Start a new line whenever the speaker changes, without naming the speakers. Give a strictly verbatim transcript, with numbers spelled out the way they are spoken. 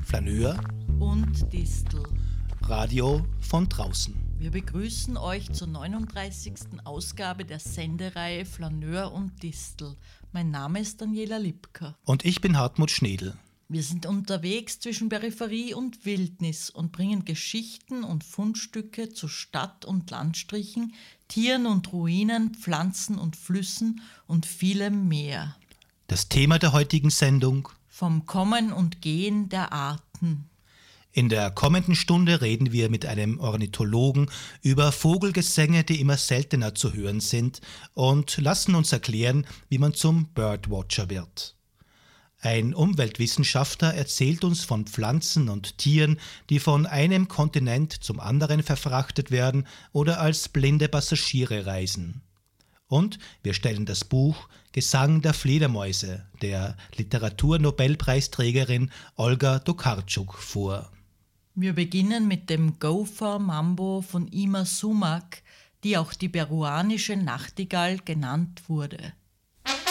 Flaneur
und Distel.
Radio von draußen.
Wir begrüßen euch zur neununddreißigsten Ausgabe der Sendereihe Flaneur und Distel. Mein Name ist Daniela Lipka.
Und ich bin Hartmut Schnedl.
Wir sind unterwegs zwischen Peripherie und Wildnis und bringen Geschichten und Fundstücke zu Stadt- und Landstrichen, Tieren und Ruinen, Pflanzen und Flüssen und vielem mehr.
Das Thema der heutigen Sendung:
Vom Kommen und Gehen der Arten.
In der kommenden Stunde reden wir mit einem Ornithologen über Vogelgesänge, die immer seltener zu hören sind, und lassen uns erklären, wie man zum Birdwatcher wird. Ein Umweltwissenschaftler erzählt uns von Pflanzen und Tieren, die von einem Kontinent zum anderen verfrachtet werden oder als blinde Passagiere reisen. Und wir stellen das Buch Gesang der Fledermäuse der Literaturnobelpreisträgerin Olga Tokarczuk vor.
Wir beginnen mit dem Gopher Mambo von Ima Sumac, die auch die peruanische Nachtigall genannt wurde.